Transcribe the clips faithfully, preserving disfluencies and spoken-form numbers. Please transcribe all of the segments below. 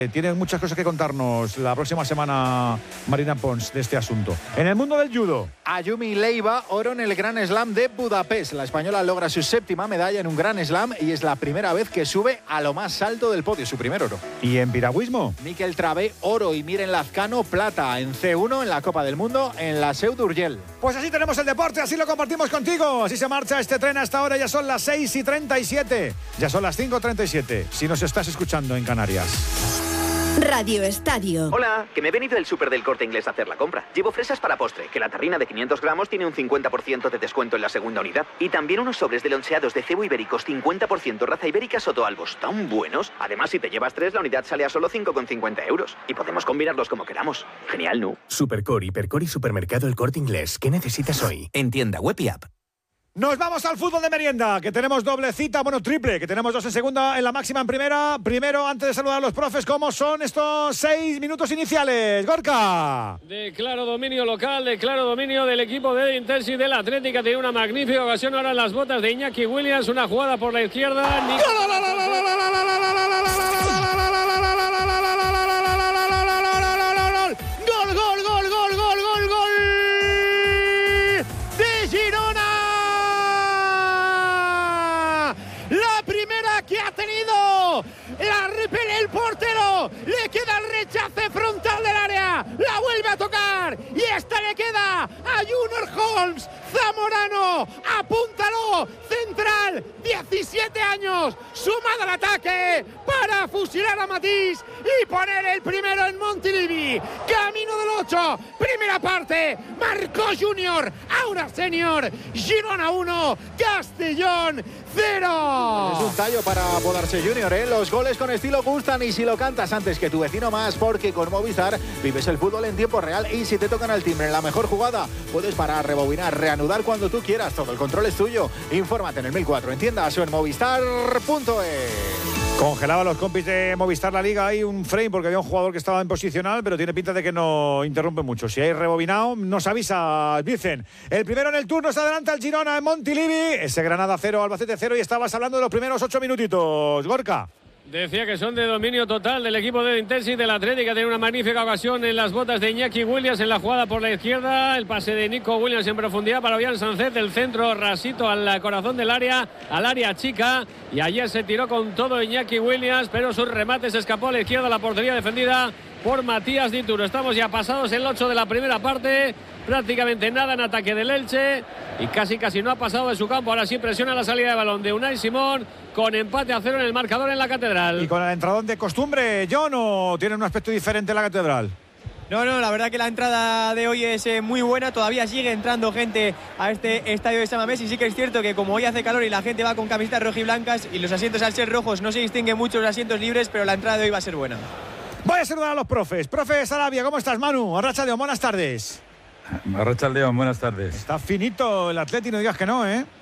Tiene muchas cosas que contarnos la próxima semana Marina Pons de este asunto. En el mundo del judo, Ayumi Leiva, oro en el Grand Slam de Budapest. La española logra su séptima medalla en un Grand Slam y es la primera vez que sube a lo más alto del podio, su primer oro. Y en piragüismo, Mikel Travé, oro, y Miren Lazcano, plata en C uno en la Copa del Mundo en la Seu d'Urgell. Pues así tenemos el deporte, así lo compartimos contigo. Así se marcha este tren hasta ahora. Ya son las seis y treinta y siete. Ya son las cinco y treinta y siete. Si nos estás escuchando en Canarias. Radio Estadio. Hola, que me he venido del súper del Corte Inglés a hacer la compra. Llevo fresas para postre, que la tarrina de quinientos gramos tiene un cincuenta por ciento de descuento en la segunda unidad. Y también unos sobres de loncheados de cebo ibéricos cincuenta por ciento raza ibérica Sotoalbos, tan buenos. Además, si te llevas tres, la unidad sale a solo cinco con cincuenta euros. Y podemos combinarlos como queramos. Genial, ¿no? Supercore, Hipercore y Supermercado El Corte Inglés. ¿Qué necesitas hoy? En tienda web y app. Nos vamos al fútbol de merienda, que tenemos doble cita, bueno, triple, que tenemos dos en segunda, en la máxima en primera. Primero, antes de saludar a los profes, ¿cómo son estos seis minutos iniciales? Gorka. De claro dominio local, de claro dominio del equipo de Intensi del Atlético. Tiene una magnífica ocasión ahora en las botas de Iñaki Williams, una jugada por la izquierda. ¡Gol, gol, gol, gol, gol, gol, gol! ¡De Girona! La primera que ha tenido, la repele el portero, le queda el rechace frontal del área, la vuelve a tocar y esta le queda a Junior Holmes. Zamorano, apúntalo, central, diecisiete años, sumado al ataque para fusilar a Matís y poner el primero en Montilivi. Camino del ocho, primera parte, marcó Junior, ahora Senior, Girona uno, Castellón cero. Es un tallo para Podarse Junior, ¿eh? Los goles con estilo gustan y si lo cantas antes que tu vecino más, porque con Movistar vives el fútbol en tiempo real y si te tocan al timbre en la mejor jugada, puedes parar, rebobinar, reanudar cuando tú quieras. Todo el control es tuyo. Infórmate en el mil cuatro en tiendas o en movistar punto es. Congelaba los compis de Movistar la Liga. Hay un frame porque había un jugador que estaba en posicional, pero tiene pinta de que no interrumpe mucho. Si hay rebobinado, nos avisa, dicen. El primero en el turno se adelanta el Girona en Montilivi. Ese Granada cero, Albacete cero, y estabas hablando de los primeros ocho minutitos. Gorka. Decía que son de dominio total del equipo de Intensi del Atlético. Tiene una magnífica ocasión en las botas de Iñaki Williams en la jugada por la izquierda. El pase de Nico Williams en profundidad para Ollán Sánchez. El centro rasito al corazón del área, al área chica. Y ayer se tiró con todo Iñaki Williams, pero su remate se escapó a la izquierda, la portería defendida por Matías Dituro. Estamos ya pasados el ocho de la primera parte. Prácticamente nada en ataque del Elche y casi casi no ha pasado de su campo. Ahora sí presiona la salida de balón de Unai Simón, con empate a cero en el marcador en la Catedral. Y con el entradón de costumbre, John, ¿o tiene un aspecto diferente en la Catedral? No, no, la verdad que la entrada de hoy es eh, muy buena. Todavía sigue entrando gente a este estadio de San Mamés y sí que es cierto que como hoy hace calor y la gente va con camisetas rojiblancas y los asientos al ser rojos no se distinguen mucho los asientos libres, pero la entrada de hoy va a ser buena. Voy a saludar a los profes. Profe Sarabia, ¿cómo estás, Manu? Arrachaldeón, buenas tardes. Arrachaldeón, buenas tardes. Está finito el Atleti, no digas que no, ¿eh?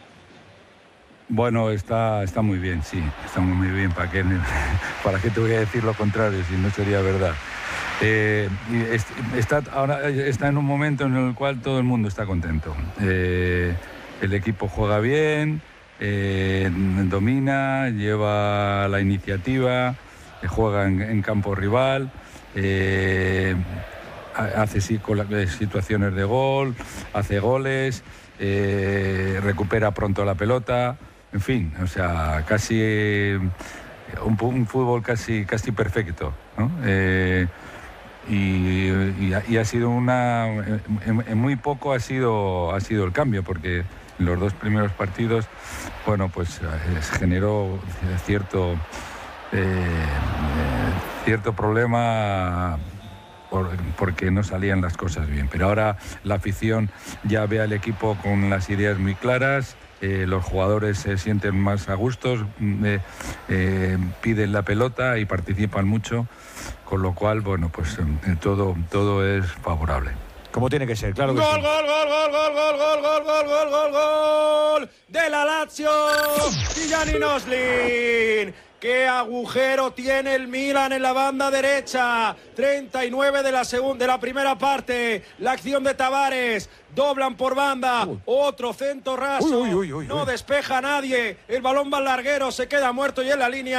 Bueno, está, está muy bien, sí. Está muy, muy bien. ¿Para qué, ¿Para qué te voy a decir lo contrario si no sería verdad? Eh, está, ahora está en un momento en el cual todo el mundo está contento. Eh, el equipo juega bien, eh, domina, lleva la iniciativa, juega en, en campo rival, eh, hace situaciones de gol, hace goles, eh, recupera pronto la pelota, en fin, o sea, casi un, un fútbol casi, casi perfecto, ¿no? Eh, y, y, y ha sido una, en, en muy poco ha sido, ha sido el cambio, porque en los dos primeros partidos, bueno, pues eh, generó cierto, eh, cierto problema por, porque no salían las cosas bien. Pero ahora la afición ya ve al equipo con las ideas muy claras, eh, los jugadores se sienten más a gustos, eh, eh, piden la pelota y participan mucho, con lo cual, bueno, pues eh, todo, todo es favorable. Como tiene que ser, claro que gol, sí. Gol, gol, gol, gol, gol, gol, gol, gol, gol, gol, gol de la Lazio, Gianni Noslin. ¡Qué agujero tiene el Milan en la banda derecha! treinta y nueve de la segunda, de la primera parte. La acción de Tavares. Doblan por banda. Uy. Otro centro raso. Uy, uy, uy, uy, no uy. despeja a nadie. El balón va al larguero. Se queda muerto y en la línea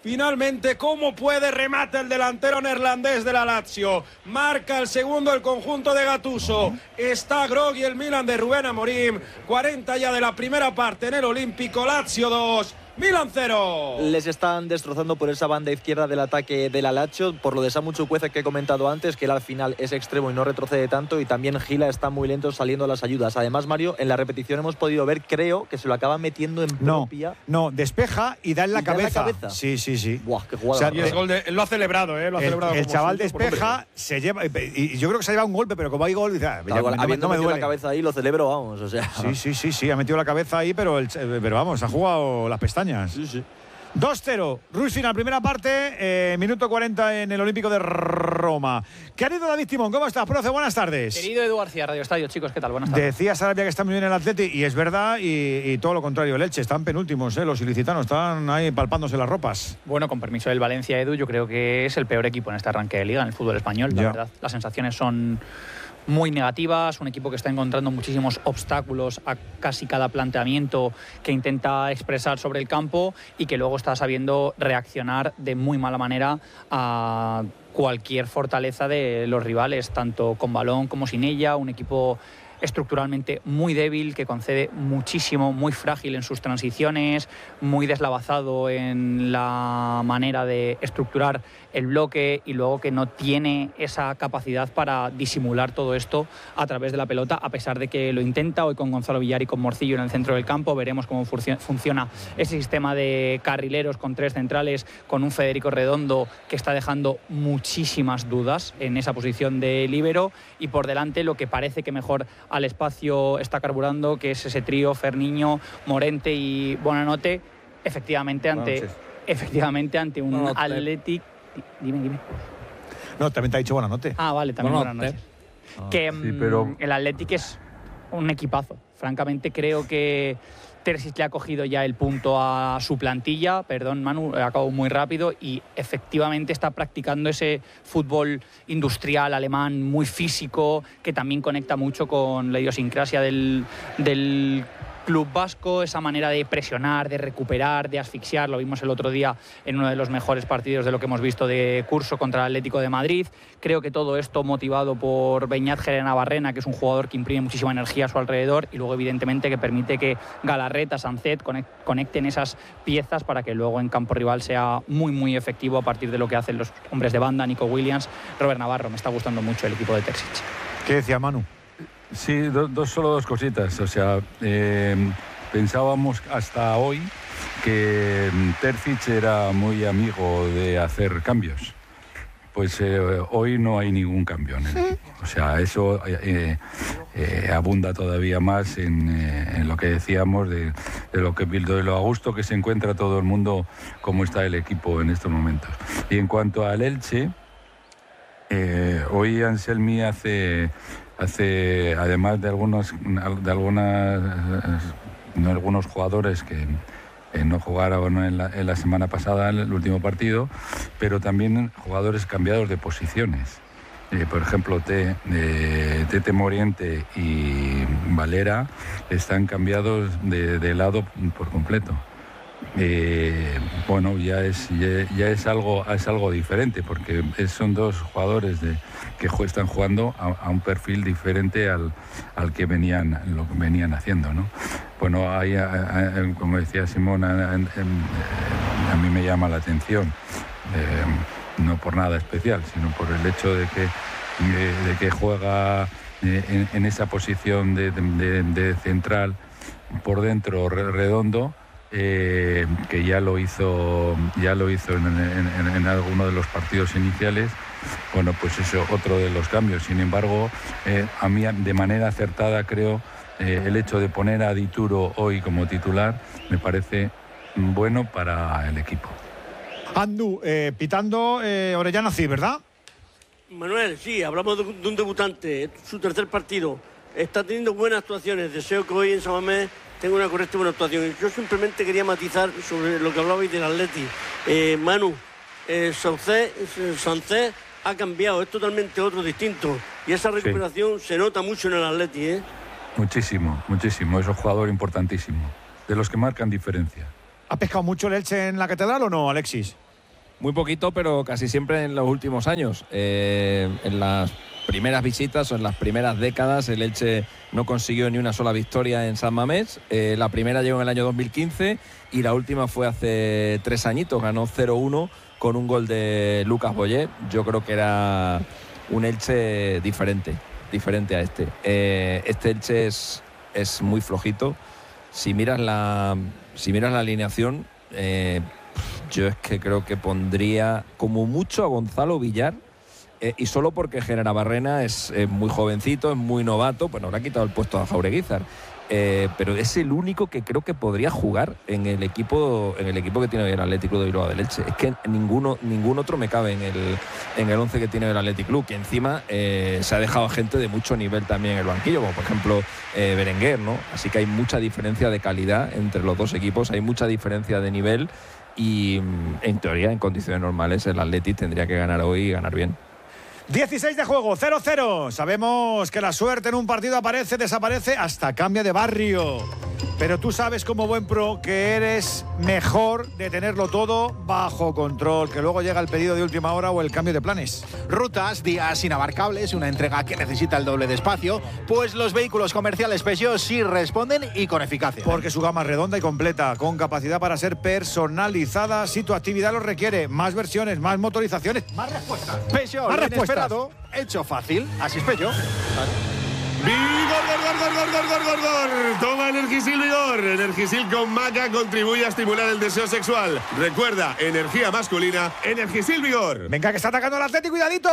Finalmente, ¿cómo puede remate el delantero neerlandés de la Lazio? Marca el segundo el conjunto de Gattuso. Está groggy el Milan de Rubén Amorim. cuarenta ya de la primera parte en el Olímpico. Lazio dos. Milan cero. Les están destrozando por esa banda izquierda del ataque de la Lazio, por lo de Samu Chukwueze que he comentado antes, que él al final es extremo y no retrocede tanto, y también Gila está muy lento saliendo a las ayudas. Además, Mario, en la repetición hemos podido ver, creo, que se lo acaba metiendo en propia. No, no, despeja y da en la, cabeza. Da en la cabeza. Sí, sí, sí. Buah, qué jugada. O sea, y es gol de, lo ha celebrado, ¿eh? Lo ha el, celebrado el como chaval suyo, despeja, se lleva, y yo creo que se ha llevado un golpe, pero como hay gol, dice, ah, ya, igual, no, habiendo no me metido duele. la cabeza ahí, lo celebro, vamos, o sea. Sí, sí, sí, sí, ha metido la cabeza ahí, pero, el, pero vamos, ha jugado las pestañas. Sí, sí. dos cero, Ruiz final, primera parte, eh, minuto cuarenta en el Olímpico de Roma. Querido David Timón, ¿cómo estás, profe? Buenas tardes. Querido Edu García, Radio Estadio, chicos, ¿qué tal? Buenas tardes. Decía Sarabia que está muy bien el Atleti, y es verdad, y, y todo lo contrario, el Elche, están penúltimos, ¿eh? Los ilicitanos están ahí palpándose las ropas. Bueno, con permiso del Valencia, Edu, yo creo que es el peor equipo en este arranque de liga, en el fútbol español, la ya. verdad. Las sensaciones son muy negativas, un equipo que está encontrando muchísimos obstáculos a casi cada planteamiento que intenta expresar sobre el campo, y que luego está sabiendo reaccionar de muy mala manera a cualquier fortaleza de los rivales, tanto con balón como sin ella. Un equipo estructuralmente muy débil, que concede muchísimo, muy frágil en sus transiciones, muy deslavazado en la manera de estructurar el bloque, y luego que no tiene esa capacidad para disimular todo esto a través de la pelota, a pesar de que lo intenta. Hoy con Gonzalo Villar y con Morcillo en el centro del campo veremos cómo funciona ese sistema de carrileros con tres centrales, con un Federico Redondo que está dejando muchísimas dudas en esa posición de líbero, y por delante lo que parece que mejor al espacio está carburando, que es ese trío Ferniño, Morente y Buonanotte, efectivamente ante, efectivamente ante un Buonanotte. Athletic. Dime, dime. No, también te ha dicho Buonanotte. Ah, vale, también Buonanotte. buenas noches. Que sí, pero... mm, el Athletic es un equipazo. Francamente, creo que Terzic le ha cogido ya el punto a su plantilla. Perdón, Manu, acabo muy rápido. Y efectivamente está practicando ese fútbol industrial alemán muy físico, que también conecta mucho con la idiosincrasia del, del club vasco, esa manera de presionar, de recuperar, de asfixiar. Lo vimos el otro día en uno de los mejores partidos de lo que hemos visto de curso contra el Atlético de Madrid. Creo que todo esto motivado por Beñat Navarrena, que es un jugador que imprime muchísima energía a su alrededor, y luego evidentemente que permite que Galarreta, Sancet conecten esas piezas para que luego en campo rival sea muy muy efectivo a partir de lo que hacen los hombres de banda, Nico Williams, Robert Navarro. Me está gustando mucho el equipo de Terzic. ¿Qué decía Manu? Sí, do, dos, solo dos cositas. O sea, eh, pensábamos hasta hoy que Terzic era muy amigo de hacer cambios. Pues eh, hoy no hay ningún cambio en el equipo. O sea, eso eh, eh, abunda todavía más en, eh, en lo que decíamos de, de lo que de lo a gusto que se encuentra todo el mundo, cómo está el equipo en estos momentos. Y en cuanto al Elche, eh, hoy Anselmi hace hace además de algunos de algunas de algunos jugadores que Eh, no jugaron en la, en la semana pasada en el último partido, pero también jugadores cambiados de posiciones. Eh, por ejemplo, Te, eh, Tete Moriente y Valera están cambiados de, de lado por completo. Eh, bueno, ya es, ya, ya es, algo, es algo diferente, porque es, son dos jugadores de, que ju- están jugando a, a un perfil diferente al, al que venían, lo que venían haciendo, ¿no? Bueno, ahí, a, a, como decía Simón, a, a, a mí me llama la atención, eh, no por nada especial, sino por el hecho de que, de, de que juega en, en esa posición de, de, de central por dentro Redondo. Eh, que ya lo hizo ya lo hizo en, en, en alguno de los partidos iniciales. Bueno, pues eso, otro de los cambios. Sin embargo, eh, a mí de manera acertada creo eh, el hecho de poner a Dituro hoy como titular me parece bueno para el equipo. Andu, eh, pitando eh, Orellana, sí, ¿verdad? Manuel, sí, hablamos de, de un debutante, es su tercer partido, está teniendo buenas actuaciones, deseo que hoy en San Mamés tenga una correcta y buena actuación. Yo simplemente quería matizar sobre lo que hablabais del Atleti. Eh, Manu, eh, Sancet ha cambiado, es totalmente otro distinto, y esa recuperación sí se nota mucho en el Atleti, ¿eh? Muchísimo, muchísimo, es un jugador importantísimo, de los que marcan diferencia. ¿Ha pescado mucho el Elche en la Catedral o no, Alexis? muy poquito, pero casi siempre en los últimos años. Eh, en las primeras visitas o en las primeras décadas el Elche no consiguió ni una sola victoria en San Mamés. Eh, la primera llegó en el año dos mil quince y la última fue hace tres añitos, ganó cero uno con un gol de Lucas Boyé. Yo creo que era un Elche diferente, diferente a este. Eh, este Elche es, es muy flojito. Si miras la, si miras la alineación, eh, yo es que creo que pondría como mucho a Gonzalo Villar, eh, y solo porque Genera Barrena es eh, muy jovencito, es muy novato, pues habrá quitado el puesto a Jaureguizar. Eh, pero es el único que creo que podría jugar en el equipo en el equipo que tiene el Athletic Club de Bilbao del Elche. Es que ninguno ningún otro me cabe en el en el once que tiene el Athletic Club, que encima eh, se ha dejado gente de mucho nivel también en el banquillo, como por ejemplo eh, Berenguer, ¿no? Así que hay mucha diferencia de calidad entre los dos equipos, hay mucha diferencia de nivel y en teoría, en condiciones normales, el Athletic tendría que ganar hoy y ganar bien. dieciséis de juego, cero cero. Sabemos que la suerte en un partido aparece, desaparece, hasta cambia de barrio. Pero tú sabes como buen pro que eres mejor de tenerlo todo bajo control, que luego llega el pedido de última hora o el cambio de planes. Rutas, días inabarcables, una entrega que necesita el doble de espacio, pues los vehículos comerciales Peugeot sí responden y con eficacia. Porque su gama es redonda y completa, con capacidad para ser personalizada si tu actividad lo requiere. Más versiones, más motorizaciones, más respuestas. Peugeot, más lo respuestas. inesperado, hecho fácil. Así es Peugeot. ¡Vigor, gor, gor, gor, gor, gor, gor, gor! Toma Energisil Vigor. Energisil con maca contribuye a estimular el deseo sexual. Recuerda, energía masculina, Energisil Vigor. Venga, que está atacando el Atlético, cuidadito,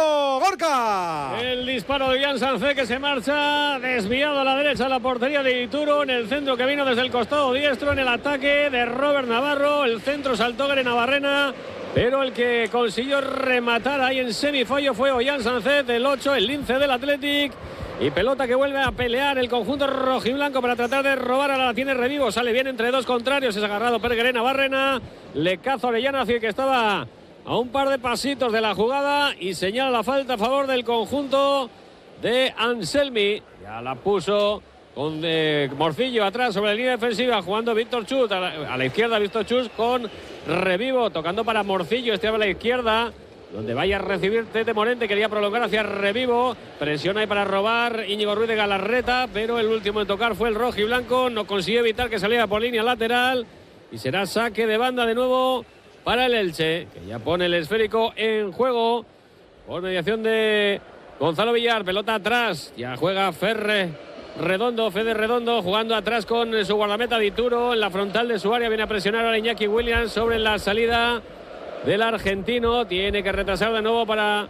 Gorka. El disparo de Jan Sancet, que se marcha desviado a la derecha a la portería de Dituro, en el centro que vino desde el costado diestro, en el ataque de Robert Navarro. El centro saltó Grena Barrena, pero el que consiguió rematar ahí en semifallo fue Ollán Sancet, el ocho, el lince del Athletic. Y pelota que vuelve a pelear el conjunto rojiblanco para tratar de robar. Ahora la tiene Revivo, sale bien entre dos contrarios, es agarrado Pergrena Barrena, le caza Orellana, así que estaba a un par de pasitos de la jugada y señala la falta a favor del conjunto de Anselmi. Ya la puso con eh, Morcillo atrás sobre la línea defensiva, jugando Víctor Chus a la, a la izquierda, Víctor Chus con Revivo, tocando para Morcillo, este a la izquierda, donde vaya a recibir Tete Morente, quería prolongar hacia Revivo, presiona ahí para robar Íñigo Ruiz de Galarreta, pero el último en tocar fue el rojiblanco, no consiguió evitar que saliera por línea lateral y será saque de banda de nuevo para el Elche, que ya pone el esférico en juego por mediación de Gonzalo Villar. Pelota atrás, ya juega Ferre Redondo, Fede Redondo jugando atrás con su guardameta Dituro en la frontal de su área, viene a presionar a Iñaki Williams sobre la salida del argentino, tiene que retrasar de nuevo para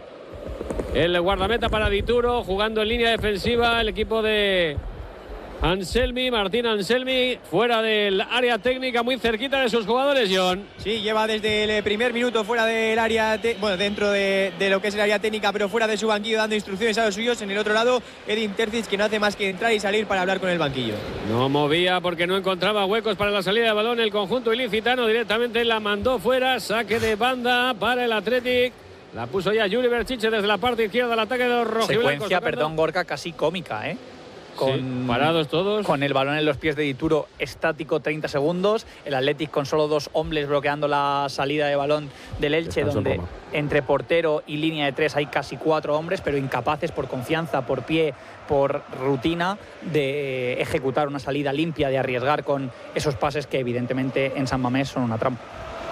el guardameta, para Dituro, jugando en línea defensiva el equipo de Anselmi, Martín Anselmi, fuera del área técnica, muy cerquita de sus jugadores, John. Sí, lleva desde el primer minuto fuera del área, bueno, dentro de, de lo que es el área técnica, pero fuera de su banquillo, dando instrucciones a los suyos. En el otro lado, Edin Terzic, que no hace más que entrar y salir para hablar con el banquillo. No movía porque no encontraba huecos para la salida de balón el conjunto ilicitano, directamente la mandó fuera, saque de banda para el Athletic. La puso ya Yuri Berchiche desde la parte izquierda, el ataque de los rojiblancos. Secuencia, perdón, Gorka, casi cómica, ¿eh? Con, sí, parados todos. Con el balón en los pies de Dituro, estático treinta segundos. El Athletic con solo dos hombres bloqueando la salida de balón del Elche, donde entre portero y línea de tres hay casi cuatro hombres, pero incapaces por confianza, por pie, por rutina de ejecutar una salida limpia, de arriesgar con esos pases que evidentemente en San Mamés son una trampa.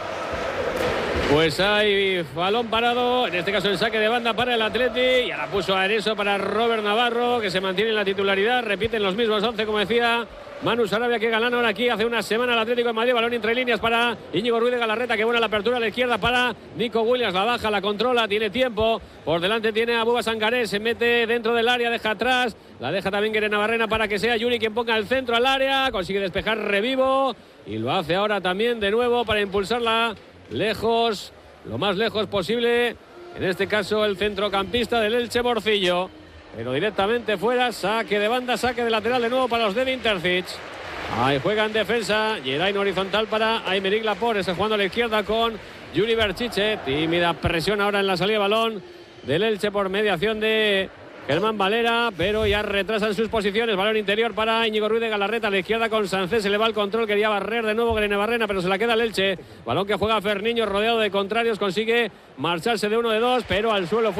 Pues hay balón parado, en este caso el saque de banda para el Athletic. Ya la puso a Areso para Robert Navarro, que se mantiene en la titularidad. Repiten los mismos once, como decía Manu Sarabia, que ganaron aquí hace una semana el Atlético de Madrid. Balón entre líneas para Íñigo Ruiz de Galarreta, que buena la apertura a la izquierda para Nico Williams. La baja, la controla, tiene tiempo. Por delante tiene a Buba Sangaré, se mete dentro del área, deja atrás. La deja también Grena Barrena para que sea Yuri quien ponga el centro al área. Consigue despejar Revivo y lo hace ahora también de nuevo para impulsarla lejos, lo más lejos posible, en este caso el centrocampista del Elche, Morcillo, pero directamente fuera, saque de banda, saque de lateral de nuevo para los de Edin Terzic. Ahí juega en defensa, Geraint horizontal para Aymeric Laporte, está jugando a la izquierda con Yuri Berchiche, tímida presión ahora en la salida de balón del Elche por mediación de Germán Valera, pero ya retrasan sus posiciones. Balón interior para Íñigo Ruiz de Galarreta. A la izquierda con Sánchez. Se le va el control. Quería barrer de nuevo Grene Barrena, pero se la queda el Elche. Balón que juega Ferniño rodeado de contrarios. Consigue marcharse de uno de dos, pero al suelo.